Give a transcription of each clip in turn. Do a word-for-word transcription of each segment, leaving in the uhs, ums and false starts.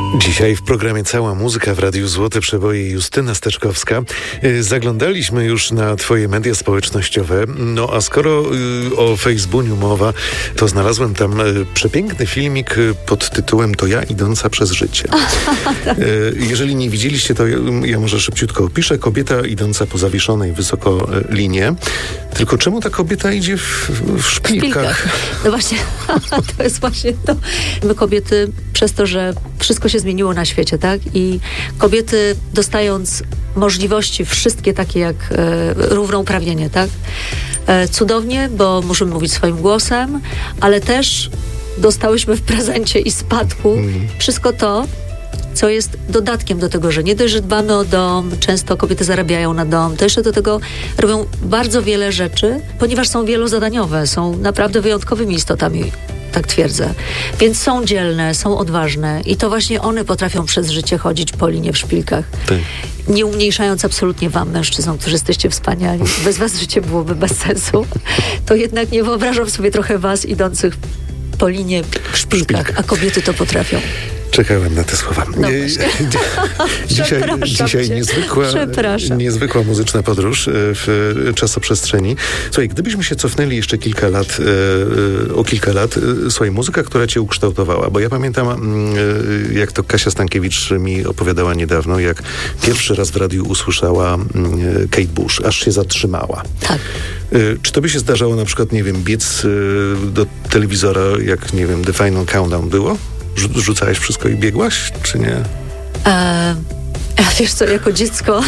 Dzisiaj w programie Cała Muzyka w Radiu Złote Przeboje Justyna Steczkowska. Zaglądaliśmy już na twoje media społecznościowe, no a skoro y, o Facebooku mowa, to znalazłem tam y, przepiękny filmik pod tytułem To ja idąca przez życie. y, jeżeli nie widzieliście, to ja, ja może szybciutko opiszę. Kobieta idąca po zawieszonej wysoko y, linie. Tylko czemu ta kobieta idzie w, w szpilkach? No właśnie, to jest właśnie to. My kobiety, przez to, że wszystko się zmieniło na świecie, tak? I kobiety dostając możliwości wszystkie takie jak e, równouprawnienie, tak? E, cudownie, bo możemy mówić swoim głosem, ale też dostałyśmy w prezencie i spadku mm. wszystko to, co jest dodatkiem do tego, że nie dość, że dbamy o dom, często kobiety zarabiają na dom, to jeszcze do tego robią bardzo wiele rzeczy, ponieważ są wielozadaniowe, są naprawdę wyjątkowymi istotami. Tak twierdzę. Więc są dzielne, są odważne i to właśnie one potrafią przez życie chodzić po linie w szpilkach. Tak. Nie umniejszając absolutnie wam, mężczyznom, którzy jesteście wspaniali. Bez was życie byłoby bez sensu. To jednak nie wyobrażam sobie trochę was idących po linie w szpilkach, a kobiety to potrafią. Czekałem na te słowa. No dzisiaj dzisiaj niezwykła, niezwykła muzyczna podróż w czasoprzestrzeni. Słuchaj, gdybyśmy się cofnęli jeszcze kilka lat, o kilka lat, słuchaj, muzyka, która cię ukształtowała, bo ja pamiętam, jak to Kasia Stankiewicz mi opowiadała niedawno, jak pierwszy raz w radiu usłyszała Kate Bush, aż się zatrzymała. Tak. Czy to by się zdarzało na przykład, nie wiem, biec do telewizora, jak, nie wiem, The Final Countdown było? Rzucałeś wszystko i biegłaś, czy nie? E, wiesz co, jako dziecko,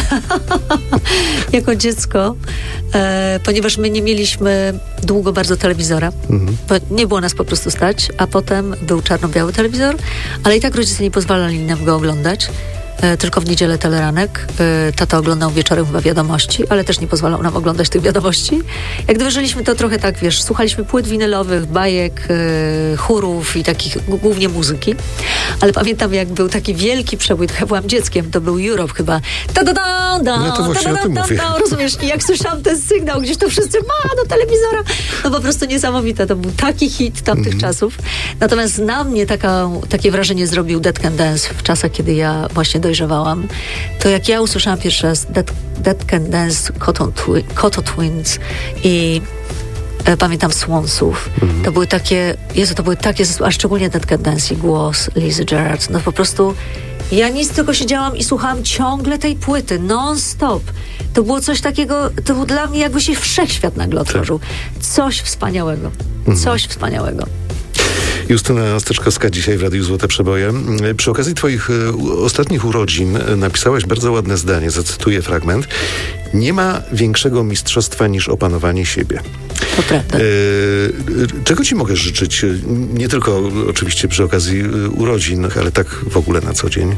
jako dziecko, e, ponieważ my nie mieliśmy długo bardzo telewizora, mhm. bo nie było nas po prostu stać, a potem był czarno-biały telewizor, ale i tak rodzice nie pozwalali nam go oglądać. Tylko w niedzielę teleranek. Tata oglądał wieczorem chyba wiadomości, ale też nie pozwalał nam oglądać tych wiadomości. Jak gdyby żyliśmy to trochę tak, wiesz, słuchaliśmy płyt winylowych, bajek, chórów i takich głównie muzyki. Ale pamiętam, jak był taki wielki przebój, ja byłam dzieckiem, to był Europe chyba. Ta da da da, no to właśnie o tym mówię. Rozumiesz? I jak słyszałam ten sygnał, gdzieś to wszyscy ma do telewizora. No po prostu niesamowite. To był taki hit tamtych mm-hmm. czasów. Natomiast na mnie taka, takie wrażenie zrobił Dead Can Dance w czasach, kiedy ja właśnie dojrzewałam. To jak ja usłyszałam pierwszy raz Dead, Dead Can Dance, Cotton, Twi- Cotton Twins i e, pamiętam Swonsów. Mm-hmm. To były takie, Jezu, to były takie, a szczególnie Dead Can Dance i głos Lizy Gerard. No po prostu ja nic, tylko siedziałam i słuchałam ciągle tej płyty, non-stop. To było coś takiego, to był dla mnie jakby się wszechświat nagle otworzył. Coś wspaniałego. Mm-hmm. Coś wspaniałego. Justyna Steczkowska dzisiaj w Radiu Złote Przeboje. Przy okazji twoich ostatnich urodzin napisałaś bardzo ładne zdanie, zacytuję fragment. Nie ma większego mistrzostwa niż opanowanie siebie. To prawda. E, czego ci mogę życzyć? Nie tylko oczywiście przy okazji urodzin, ale tak w ogóle na co dzień?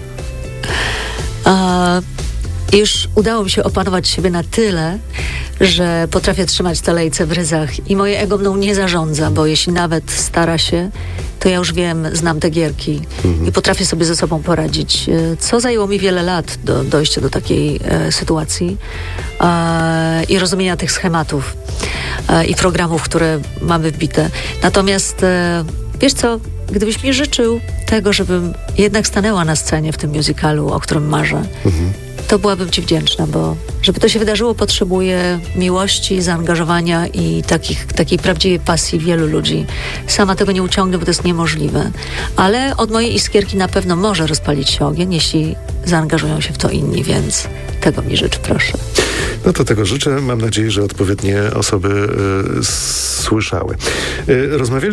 A... Już udało mi się opanować siebie na tyle, że potrafię trzymać te lejce w ryzach i moje ego mną nie zarządza, bo jeśli nawet stara się, to ja już wiem, znam te gierki mhm. i potrafię sobie ze sobą poradzić. Co zajęło mi wiele lat do dojścia do takiej e, sytuacji e, i rozumienia tych schematów e, i programów, które mamy wbite. Natomiast e, wiesz co, gdybyś mi życzył tego, żebym jednak stanęła na scenie w tym musicalu, o którym marzę, mhm. to byłabym ci wdzięczna, bo żeby to się wydarzyło, potrzebuję miłości, zaangażowania i takich, takiej prawdziwej pasji wielu ludzi. Sama tego nie uciągnę, bo to jest niemożliwe. Ale od mojej iskierki na pewno może rozpalić się ogień, jeśli zaangażują się w to inni, więc tego mi życz, proszę. No to tego życzę. Mam nadzieję, że odpowiednie osoby y, słyszały. Y, rozmawiali